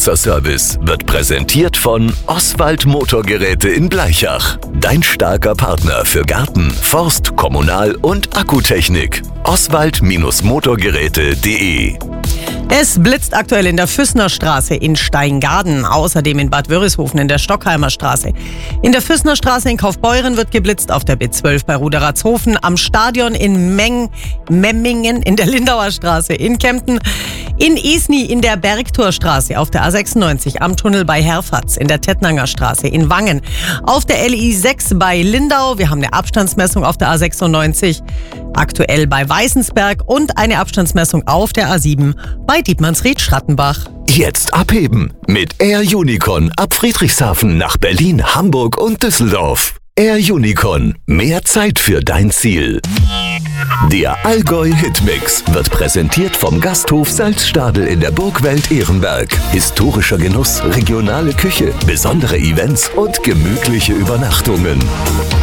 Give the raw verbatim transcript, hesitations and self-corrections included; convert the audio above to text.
Nutzerservice wird präsentiert von Oswald Motorgeräte in Blaichach. Dein starker Partner für Garten, Forst, Kommunal- und Akkutechnik. Oswald Motorgeräte punkt de. Es blitzt aktuell in der Füssner Straße in Steingaden, außerdem in Bad Wörishofen in der Stockheimer Straße. In der Füssner Straße in Kaufbeuren wird geblitzt, auf der B zwölf bei Ruderatshofen, am Stadion in Meng, Memmingen in der Lindauer Straße in Kempten, in Isny in der Bergtorstraße, auf der A sechsundneunzig am Tunnel bei Herfatz, in der Tettnanger Straße in Wangen, auf der L I sechs bei Lindau, wir haben eine Abstandsmessung auf der A sechsundneunzig, aktuell bei Weißensberg und eine Abstandsmessung auf der A sieben bei Dietmannsried-Schrattenbach. Jetzt abheben mit Air Unicon ab Friedrichshafen nach Berlin, Hamburg und Düsseldorf. Air Unicon, mehr Zeit für dein Ziel. Der Allgäu Hitmix wird präsentiert vom Gasthof Salzstadel in der Burgwelt Ehrenberg. Historischer Genuss, regionale Küche, besondere Events und gemütliche Übernachtungen.